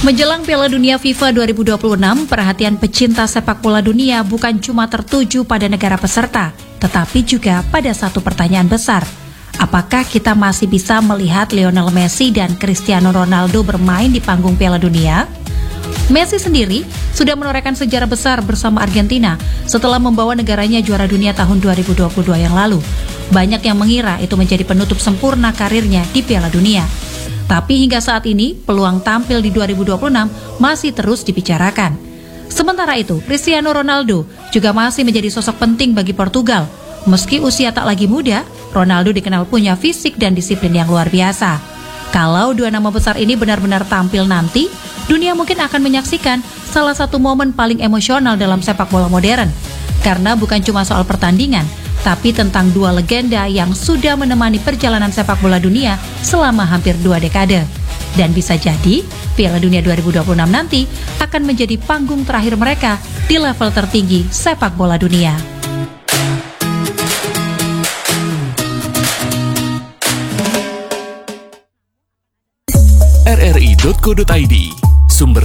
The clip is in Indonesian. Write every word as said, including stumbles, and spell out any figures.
Menjelang Piala Dunia FIFA dua ribu dua puluh enam, perhatian pecinta sepak bola dunia bukan cuma tertuju pada negara peserta, tetapi juga pada satu pertanyaan besar. Apakah kita masih bisa melihat Lionel Messi dan Cristiano Ronaldo bermain di panggung Piala Dunia? Messi sendiri sudah menorehkan sejarah besar bersama Argentina setelah membawa negaranya juara dunia tahun dua ribu dua puluh dua yang lalu. Banyak yang mengira itu menjadi penutup sempurna karirnya di Piala Dunia. Tapi hingga saat ini, peluang tampil di dua ribu dua puluh enam masih terus dibicarakan. Sementara itu, Cristiano Ronaldo juga masih menjadi sosok penting bagi Portugal. Meski usia tak lagi muda, Ronaldo dikenal punya fisik dan disiplin yang luar biasa. Kalau dua nama besar ini benar-benar tampil nanti, dunia mungkin akan menyaksikan salah satu momen paling emosional dalam sepak bola modern. Karena bukan cuma soal pertandingan, tapi tentang dua legenda yang sudah menemani perjalanan sepak bola dunia selama hampir dua dekade. Dan bisa jadi, Piala Dunia dua ribu dua puluh enam nanti akan menjadi panggung terakhir mereka di level tertinggi sepak bola dunia. r r i titik co titik i d, sumber